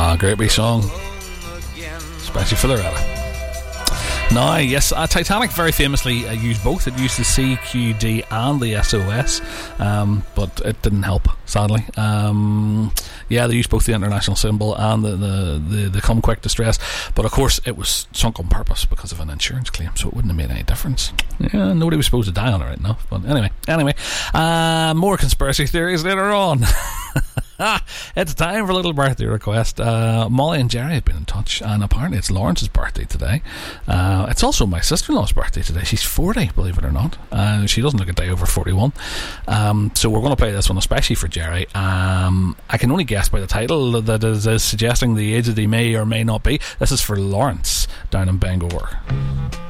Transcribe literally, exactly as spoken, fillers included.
Ah, great wee song, especially for Loretta. Now, yes, uh, Titanic very famously uh, used both. It used the C Q D and the S O S, um, but it didn't help, sadly. Um, yeah, they used both the international symbol and the, the, the, the come quick distress, but of course it was sunk on purpose because of an insurance claim, so it wouldn't have made any difference. Yeah, nobody was supposed to die on it right enough, but anyway, anyway, uh, more conspiracy theories later on. It's time for a little birthday request. uh, Molly and Jerry have been in touch, and apparently it's Lawrence's birthday today. Uh, it's also my sister-in-law's birthday today. She's forty, believe it or not. Uh, she doesn't look a day over forty-one. Um, so we're going to play this one especially for Jerry. um, I can only guess by the title that is, is suggesting the age that he may or may not be. This is for Lawrence down in Bangor.